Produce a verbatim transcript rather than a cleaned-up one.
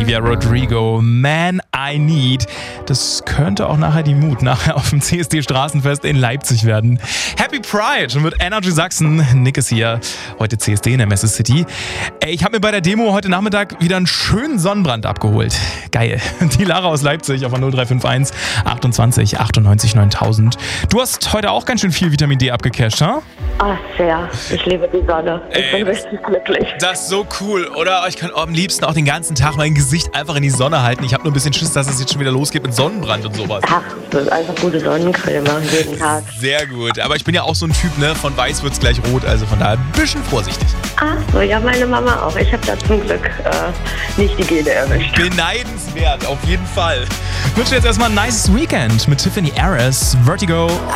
Olivia Rodrigo, Man I Need. Das könnte auch nachher die Mut nachher auf dem C S D-Straßenfest in Leipzig werden. Happy Pride mit Energy Sachsen. Nick ist hier, heute C S D in der Messe City. Ey, ich habe mir bei der Demo heute Nachmittag wieder einen schönen Sonnenbrand abgeholt. Geil. Die Lara aus Leipzig auf der null drei fünf eins achtundzwanzig achtundneunzig neuntausend. Du hast heute auch ganz schön viel Vitamin D abgecasht, ha? Ah, sehr. Ich liebe die Sonne. Ich Ey, bin richtig glücklich. Das ist so cool, oder? Ich kann am liebsten auch den ganzen Tag mein Gesicht einfach in die Sonne halten. Ich habe nur ein bisschen Schiss, dass es jetzt schon wieder losgeht mit Sonnenbrand und sowas. Ach, das ist einfach gute Sonnencreme jeden Tag. Sehr gut. Aber ich bin ja auch so ein Typ, ne? Von weiß wird's gleich rot. Also von daher ein bisschen vorsichtig. Ach so, ja, meine Mama auch. Ich habe da zum Glück äh, nicht die Gene erwischt. Beneidenswert, auf jeden Fall. Ich wünsche dir jetzt erstmal ein nice Weekend mit Tiffany Harris, Vertigo.